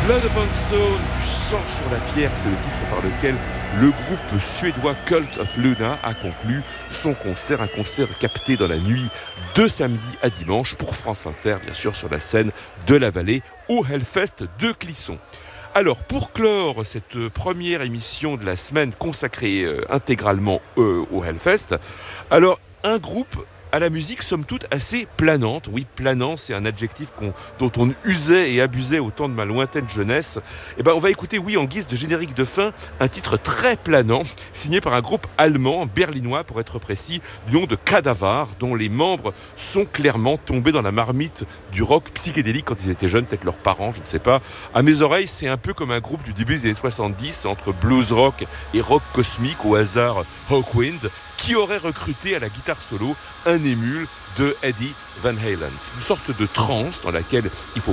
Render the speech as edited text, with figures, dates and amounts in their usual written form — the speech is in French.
Blood Upon Stone, du sang sur la pierre, c'est le titre par lequel le groupe suédois Cult of Luna a conclu son concert, un concert capté dans la nuit de samedi à dimanche pour France Inter, bien sûr sur la scène de la Vallée au Hellfest de Clisson. Alors, pour clore cette première émission de la semaine consacrée intégralement au Hellfest, alors un groupe à la musique, somme toute, assez planante. Oui, planant, c'est un adjectif dont on usait et abusait au temps de ma lointaine jeunesse. Et on va écouter, oui, en guise de générique de fin, un titre très planant, signé par un groupe allemand, berlinois pour être précis, du nom de Cadavar, dont les membres sont clairement tombés dans la marmite du rock psychédélique quand ils étaient jeunes, peut-être leurs parents, je ne sais pas. À mes oreilles, c'est un peu comme un groupe du début des années 70, entre blues rock et rock cosmique, au hasard Hawkwind, qui aurait recruté à la guitare solo un émule de Eddie Van Halen. C'est une sorte de transe dans laquelle il faut